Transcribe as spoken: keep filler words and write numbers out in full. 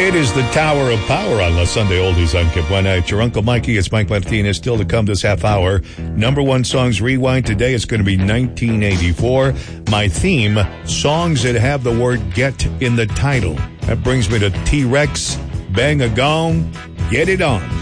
It is the Tower of Power on La Sunday Oldies on K one. It's your Uncle Mikey. It's Mike Martinez. Still to come this half hour. Number one songs rewind. Today it's going to be nineteen eighty-four. My theme, songs that have the word get in the title. That brings me to T-Rex, Bang a Gong, Get It On.